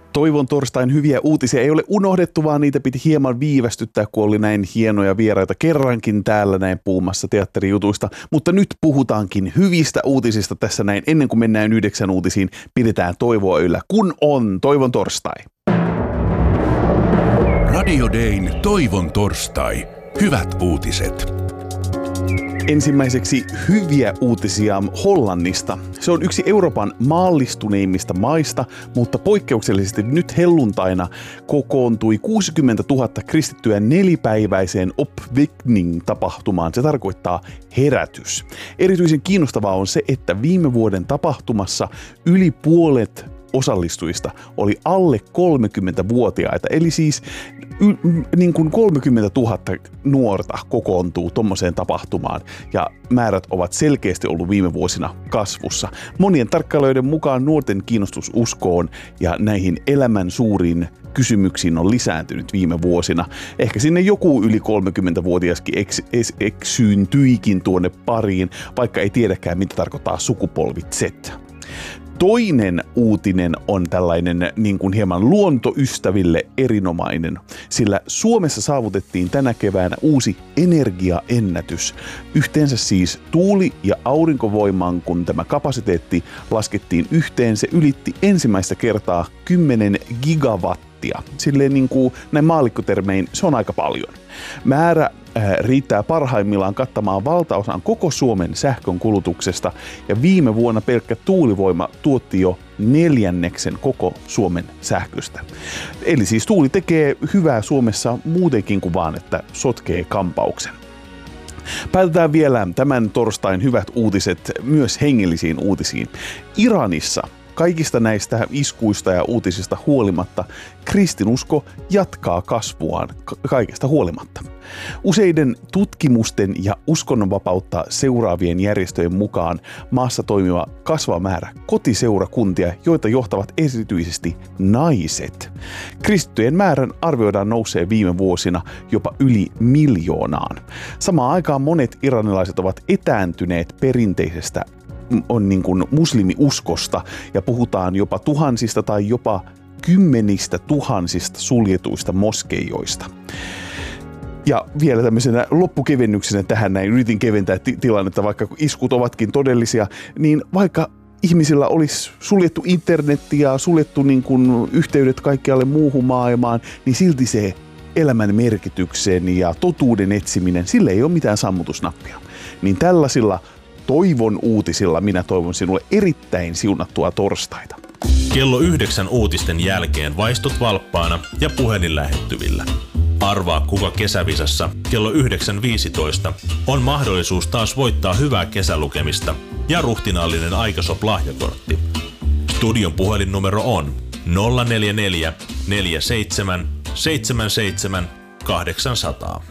Toivon torstain hyviä uutisia ei ole unohdettu, vaan niitä piti hieman viivästyttää, kun oli näin hienoja vieraita kerrankin täällä näin puhumassa teatterijutuista. Mutta nyt puhutaankin hyvistä uutisista tässä näin. Ennen kuin mennään 9 uutisiin, pidetään toivoa yllä, kun on Toivon torstai. Radio Dayn Toivon torstai. Hyvät uutiset. Ensimmäiseksi hyviä uutisia Hollannista. Se on yksi Euroopan maallistuneimmista maista, mutta poikkeuksellisesti nyt helluntaina kokoontui 60 000 kristittyä 4-päiväiseen opwekning-tapahtumaan. Se tarkoittaa herätys. Erityisen kiinnostavaa on se, että viime vuoden tapahtumassa yli puolet osallistujista oli alle 30-vuotiaita, eli siis niin kuin 30 000 nuorta kokoontuu tommoseen tapahtumaan ja määrät ovat selkeästi ollut viime vuosina kasvussa. Monien tarkkailijoiden mukaan nuorten kiinnostus uskoon ja näihin elämän suuriin kysymyksiin on lisääntynyt viime vuosina. Ehkä sinne joku yli 30-vuotiaskin eksyyntyikin tuonne pariin, vaikka ei tiedäkään mitä tarkoittaa sukupolvi Z. Toinen uutinen on tällainen niin kuin hieman luontoystäville erinomainen, sillä Suomessa saavutettiin tänä keväänä uusi energiaennätys. Yhteensä siis tuuli- ja aurinkovoimaan, kun tämä kapasiteetti laskettiin yhteen, se ylitti ensimmäistä kertaa 10 gigawattia. Silleen niin kuin näin maallikkotermein se on aika paljon. Määrä riittää parhaimmillaan kattamaan valtaosan koko Suomen sähkön kulutuksesta ja viime vuonna pelkkä tuulivoima tuotti jo 1/4 koko Suomen sähköstä. Eli siis tuuli tekee hyvää Suomessa muutenkin kuin vaan, että sotkee kampauksen. Päätetään vielä tämän torstain hyvät uutiset myös hengellisiin uutisiin. Iranissa kaikista näistä iskuista ja uutisista huolimatta kristinusko jatkaa kasvuaan kaikesta huolimatta. Useiden tutkimusten ja uskonnonvapautta seuraavien järjestöjen mukaan maassa toimiva kasvava määrä kotiseurakuntia, joita johtavat erityisesti naiset. Kristittyjen määrän arvioidaan nousee viime vuosina jopa yli 1 miljoonaan. Samaan aikaan monet iranilaiset ovat etääntyneet perinteisestä on niin kuin muslimiuskosta ja puhutaan jopa tuhansista tai jopa 10 000 suljetuista moskeijoista. Ja vielä tämmöisenä loppukevennyksenä tähän näin yritin keventää tilannetta, vaikka iskut ovatkin todellisia, niin vaikka ihmisillä olisi suljettu internetti ja suljettu niin kuin yhteydet kaikkialle muuhun maailmaan, niin silti se elämän merkityksen ja totuuden etsiminen, sille ei ole mitään sammutusnappia. Niin tällaisilla toivon uutisilla minä toivon sinulle erittäin siunattua torstaita. Kello 9 uutisten jälkeen vaistut valppaana ja puhelin lähettyvillä. Arvaa kuka kesävisassa kello 9.15 on mahdollisuus taas voittaa hyvää kesälukemista ja ruhtinaallinen Aikasop-lahjakortti. Studion puhelinnumero on 044 47 77 800.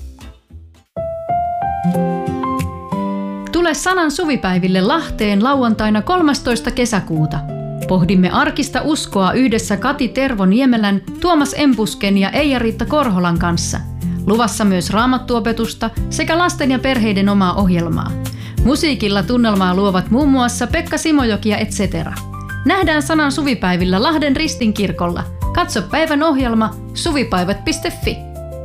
Tule Sanan suvipäiville Lahteen lauantaina 13. kesäkuuta. Pohdimme arkista uskoa yhdessä Kati Tervo-Niemelän, Tuomas Empusken ja Eija-Riitta Korholan kanssa. Luvassa myös raamattuopetusta sekä lasten ja perheiden omaa ohjelmaa. Musiikilla tunnelmaa luovat muun muassa Pekka Simojoki ja etc. Nähdään Sanan suvipäivillä Lahden Ristinkirkolla. Katso päivän ohjelma suvipäivät.fi.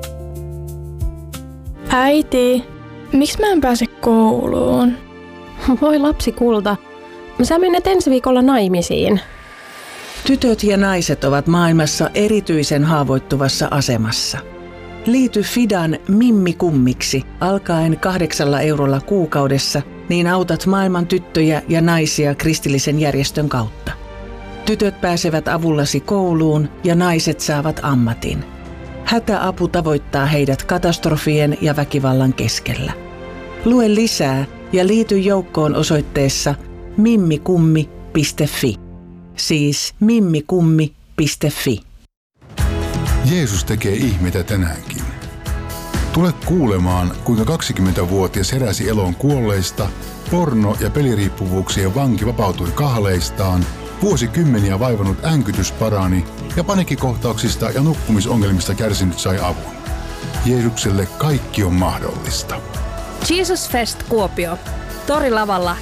Äiti, miksi mä en pääse kouluun? Voi lapsi kulta, sä menet ensi viikolla naimisiin. Tytöt ja naiset ovat maailmassa erityisen haavoittuvassa asemassa. Liity Fidan Mimmi-kummiksi alkaen 8 eurolla kuukaudessa, niin autat maailman tyttöjä ja naisia kristillisen järjestön kautta. Tytöt pääsevät avullasi kouluun ja naiset saavat ammatin. Hätäapu tavoittaa heidät katastrofien ja väkivallan keskellä. Lue lisää ja liity joukkoon osoitteessa mimmikummi.fi. Siis mimmikummi.fi. Jeesus tekee ihmeitä tänäänkin. Tule kuulemaan, kuinka 20-vuotias heräsi eloon kuolleista, porno- ja peliriippuvuuksien vanki vapautui kahleistaan, vuosikymmeniä vaivannut änkytys parani ja paniikkikohtauksista ja nukkumisongelmista kärsinyt sai avun. Jeesukselle kaikki on mahdollista. Jesus Fest Kuopio. Torilavalla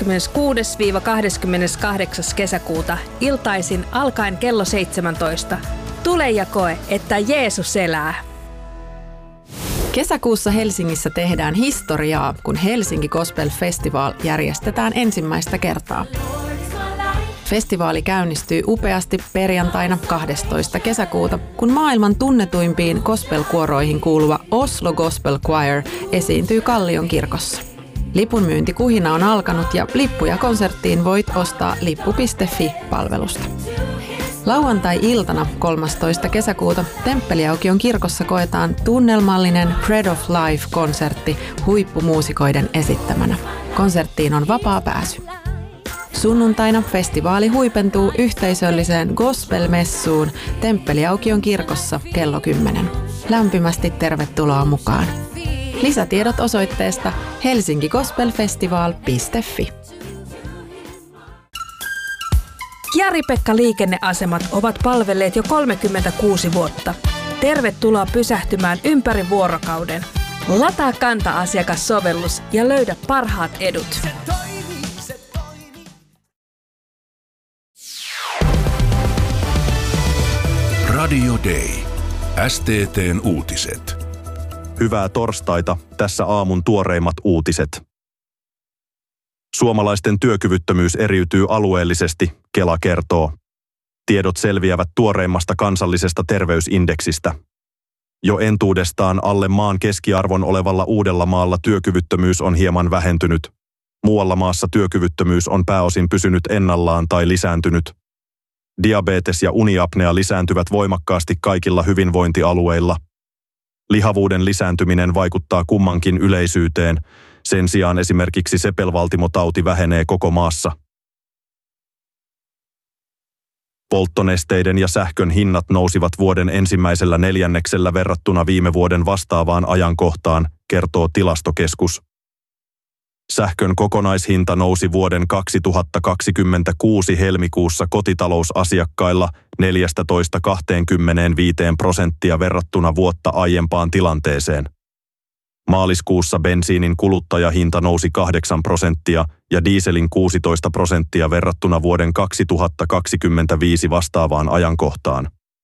26-28. kesäkuuta iltaisin alkaen kello 17. Tule ja koe, että Jeesus elää. Kesäkuussa Helsingissä tehdään historiaa, kun Helsinki Gospel Festival järjestetään ensimmäistä kertaa. Festivaali käynnistyy upeasti perjantaina 12. kesäkuuta, kun maailman tunnetuimpiin gospel-kuoroihin kuuluva Oslo Gospel Choir esiintyy Kallion kirkossa. Lipunmyyntikuhina on alkanut ja lippuja konserttiin voit ostaa lippu.fi-palvelusta. Lauantai-iltana 13. kesäkuuta Temppeliaukion kirkossa koetaan tunnelmallinen Bread of Life-konsertti huippumuusikoiden esittämänä. Konserttiin on vapaa pääsy. Sunnuntaina festivaali huipentuu yhteisölliseen gospel-messuun Temppeliaukion kirkossa kello 10. Lämpimästi tervetuloa mukaan. Lisätiedot osoitteesta helsinkigospelfestival.fi. Jari-Pekka liikenneasemat ovat palvelleet jo 36 vuotta. Tervetuloa pysähtymään ympäri vuorokauden. Lataa Kanta-asiakassovellus ja löydä parhaat edut. Radio Day. STT:n uutiset. Hyvää torstaita, tässä aamun tuoreimmat uutiset. Suomalaisten työkyvyttömyys eriytyy alueellisesti, Kela kertoo. Tiedot selviävät tuoreimmasta kansallisesta terveysindeksistä. Jo entuudestaan alle maan keskiarvon olevalla Uudellamaalla työkyvyttömyys on hieman vähentynyt. Muualla maassa työkyvyttömyys on pääosin pysynyt ennallaan tai lisääntynyt. Diabetes ja uniapnea lisääntyvät voimakkaasti kaikilla hyvinvointialueilla. Lihavuuden lisääntyminen vaikuttaa kummankin yleisyyteen, sen sijaan esimerkiksi sepelvaltimotauti vähenee koko maassa. Polttonesteiden ja sähkön hinnat nousivat vuoden ensimmäisellä neljänneksellä verrattuna viime vuoden vastaavaan ajankohtaan, kertoo Tilastokeskus. Sähkön kokonaishinta nousi vuoden 2026 helmikuussa kotitalousasiakkailla 14–25% verrattuna vuotta aiempaan tilanteeseen. Maaliskuussa bensiinin kuluttajahinta nousi 8% ja dieselin 16% verrattuna vuoden 2025 vastaavaan ajankohtaan.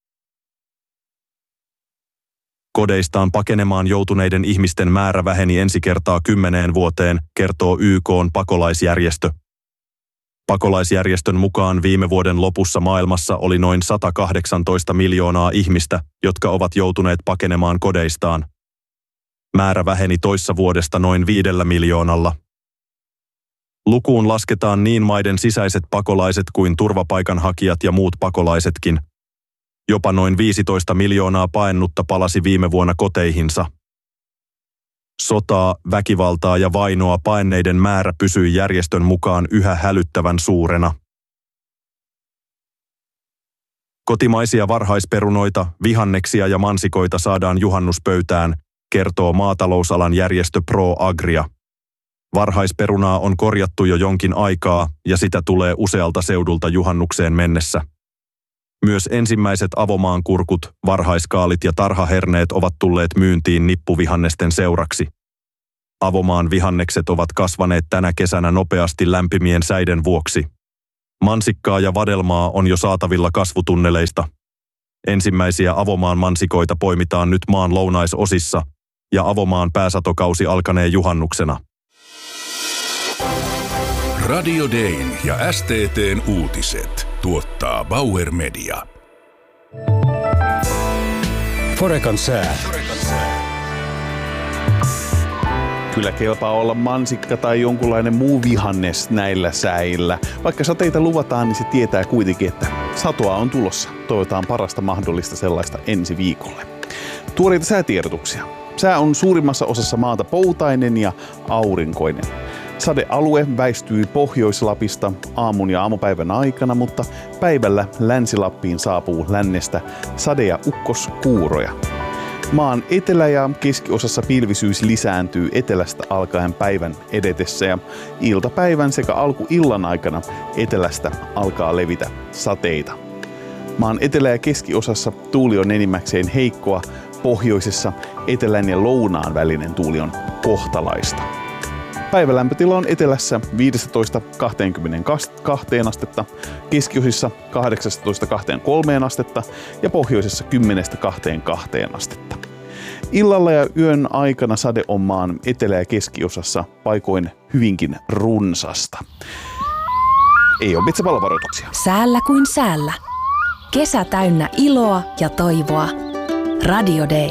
Kodeistaan pakenemaan joutuneiden ihmisten määrä väheni ensi kertaa 10 vuoteen, kertoo YK:n pakolaisjärjestö. Pakolaisjärjestön mukaan viime vuoden lopussa maailmassa oli noin 118 miljoonaa ihmistä, jotka ovat joutuneet pakenemaan kodeistaan. Määrä väheni toissa vuodesta noin 5 miljoonalla. Lukuun lasketaan niin maiden sisäiset pakolaiset kuin turvapaikanhakijat ja muut pakolaisetkin. Jopa noin 15 miljoonaa paennutta palasi viime vuonna koteihinsa. Sotaa, väkivaltaa ja vainoa paenneiden määrä pysyi järjestön mukaan yhä hälyttävän suurena. Kotimaisia varhaisperunoita, vihanneksia ja mansikoita saadaan juhannuspöytään, kertoo maatalousalan järjestö Pro Agria. Varhaisperunaa on korjattu jo jonkin aikaa ja sitä tulee usealta seudulta juhannukseen mennessä. Myös ensimmäiset avomaankurkut, varhaiskaalit ja tarhaherneet ovat tulleet myyntiin nippuvihannesten seuraksi. Avomaan vihannekset ovat kasvaneet tänä kesänä nopeasti lämpimien säiden vuoksi. Mansikkaa ja vadelmaa on jo saatavilla kasvutunneleista. Ensimmäisiä avomaan mansikoita poimitaan nyt maan lounaisosissa ja avomaan pääsatokausi alkanee juhannuksena. Radio Dayn ja STT:n uutiset tuottaa Bauer Media. Forekan sää. Kyllä kelpaa olla mansikka tai jonkunlainen muu vihannes näillä säillä. Vaikka sateita luvataan, niin se tietää kuitenkin, että satoa on tulossa. Toivotaan parasta mahdollista sellaista ensi viikolle. Tuoreita säätiedotuksia. Sää on suurimmassa osassa maata poutainen ja aurinkoinen. Sadealue väistyy Pohjois-Lapista aamun ja aamupäivän aikana, mutta päivällä Länsi-Lappiin saapuu lännestä sade- ja ukkoskuuroja. Maan etelä- ja keskiosassa pilvisyys lisääntyy etelästä alkaen päivän edetessä ja iltapäivän sekä alkuillan aikana etelästä alkaa levitä sateita. Maan etelä- ja keskiosassa tuuli on enimmäkseen heikkoa, pohjoisessa etelän ja lounaan välinen tuuli on kohtalaista. Päivälämpötila on etelässä 15-22 astetta, keskiosissa 18-23 astetta ja pohjoisessa 10-22 astetta. Illalla ja yön aikana sade on maan etelä- ja keskiosassa paikoin hyvinkin runsasta. Ei ole metsäpalovaroituksia. Säällä kuin säällä. Kesä täynnä iloa ja toivoa. Radio Day.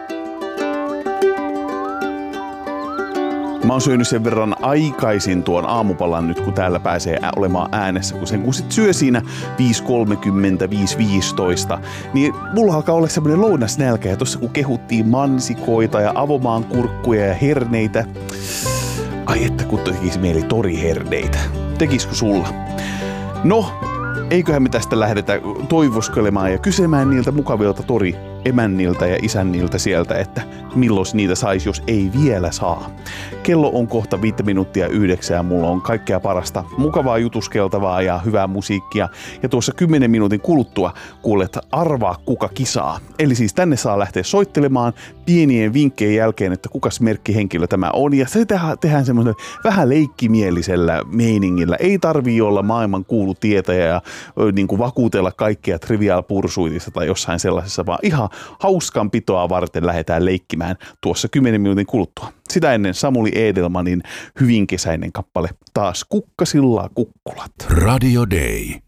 Mä oon syönyt sen verran aikaisin tuon aamupalan nyt, kun täällä pääsee olemaan äänessä, kun sit syö siinä 5.30, 5.15, niin mulla alkaa olla semmoinen lounasnälkä, ja tossa kun kehuttiin mansikoita ja avomaan kurkkuja ja herneitä, ai että kun tekisi mieli toriherneitä. Tekisikö sulla? No, eiköhän me tästä lähdetä toivoskelemaan ja kysymään niiltä mukavilta toriemänniltä ja isänniltä sieltä, että milloin niitä saisi, jos ei vielä saa. Kello on kohta 8:05 ja mulla on kaikkea parasta, mukavaa jutuskeltavaa ja hyvää musiikkia. Ja tuossa 10 minuutin kuluttua kuulet arvaa kuka kisaa. Eli siis tänne saa lähteä soittelemaan pienien vinkkien jälkeen, että kukas merkkihenkilö tämä on. Ja se tehdään semmoisella vähän leikkimielisellä meiningillä. Ei tarvii olla maailman kuulu tietäjä ja niin kuin vakuutella kaikkia Trivial Pursuitista tai jossain sellaisessa, vaan ihan hauskanpitoa varten lähdetään leikkimään tuossa 10 minuutin kuluttua. Sitä ennen Samuli Edelmanin hyvin kesäinen kappale Taas kukkasilla kukkulat. Radio Day.